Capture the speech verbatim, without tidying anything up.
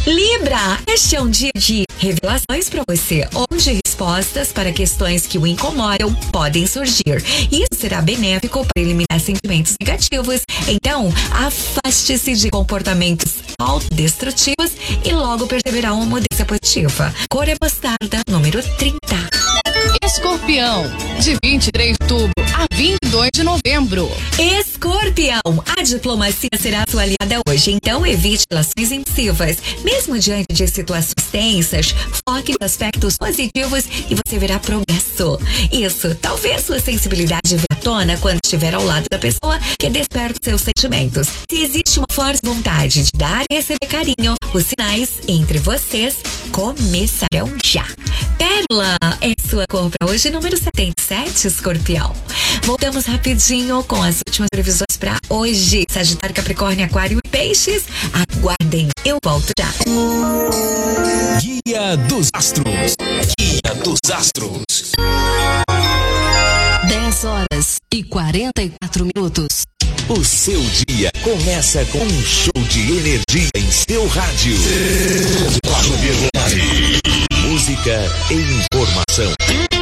Libra, este é um dia de revelações para você, onde respostas para questões que o incomodam podem surgir. Isso será benéfico para eliminar sentimentos negativos. Então, afaste-se de comportamentos autodestrutivos e logo perceberá uma mudança positiva. Cor é mostarda, número trinta. Escorpião, de vinte e três de outubro a vinte e dois de novembro. Escorpião, a diplomacia será sua aliada hoje, então evite relações impulsivas. Mesmo diante de situações tensas, foque nos aspectos positivos e você verá progresso. Isso, talvez sua sensibilidade venha à tona quando estiver ao lado da pessoa que desperta seus sentimentos. Se existe uma forte vontade de dar e receber carinho, os sinais entre vocês começarão já. Pérola é sua cor para hoje, número setenta e sete, Escorpião. Voltamos rapidinho com as últimas previsões para hoje. Sagitário, Capricórnio, Aquário e Peixes. Aguardem, eu volto já. Guia dos Astros. Guia dos Astros. dez horas e quarenta e quatro minutos. O seu dia começa com um show de energia em seu rádio. Música e informação.